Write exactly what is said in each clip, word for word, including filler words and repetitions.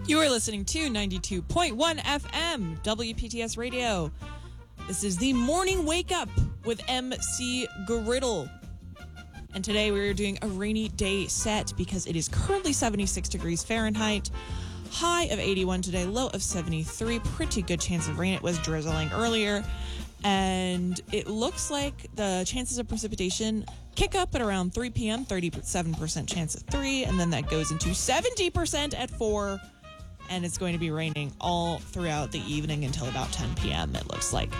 You are listening to ninety-two point one F M, W P T S Radio. This is the Morning Wake Up with M C Griddle. And today we're doing a rainy day set because it is currently seventy-six degrees Fahrenheit. High of eighty-one today, low of seventy-three. Pretty good chance of rain. It was drizzling earlier. And it looks like the chances of precipitation kick up at around three p.m., thirty-seven percent chance at three, and then that goes into seventy percent at four. And it's going to be raining all throughout the evening until about ten p.m., it looks like.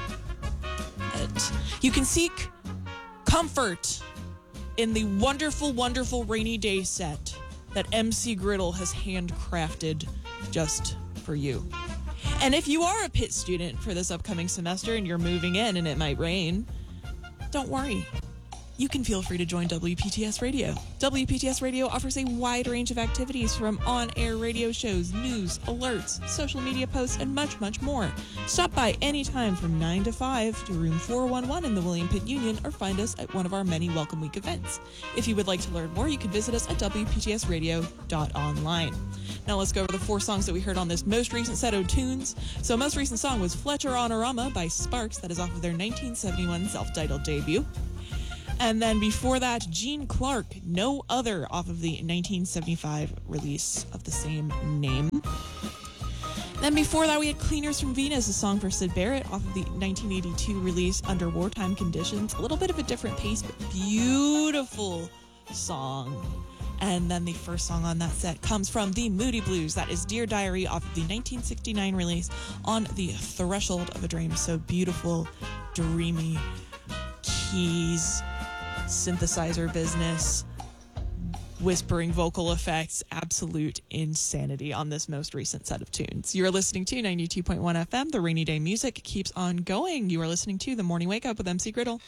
And you can seek comfort in the wonderful, wonderful rainy day set that M C Griddle has handcrafted just for you. And if you are a Pitt student for this upcoming semester and you're moving in and it might rain, don't worry. You can feel free to join W P T S Radio. W P T S Radio offers a wide range of activities from on-air radio shows, news, alerts, social media posts, and much, much more. Stop by anytime from nine to five to room four one one in the William Pitt Union or find us at one of our many Welcome Week events. If you would like to learn more, you can visit us at w p t s radio dot online. Now let's go over the four songs that we heard on this most recent set of tunes. So most recent song was Fletcher Honorama by Sparks. That is off of their nineteen seventy-one self-titled debut. And then before that, Gene Clark, No Other, off of the nineteen seventy-five release of the same name. Then before that, we had Cleaners from Venus, a song for Syd Barrett, off of the nineteen eighty-two release Under Wartime Conditions. A little bit of a different pace, but beautiful song. And then the first song on that set comes from the Moody Blues. That is Dear Diary, off of the nineteen sixty-nine release On the Threshold of a Dream. So beautiful, dreamy keys, synthesizer business, whispering vocal effects, absolute insanity on this most recent set of tunes. You're listening to ninety-two point one F M. The rainy day music keeps on going. You are listening to The Morning Wake Up with M C Griddle.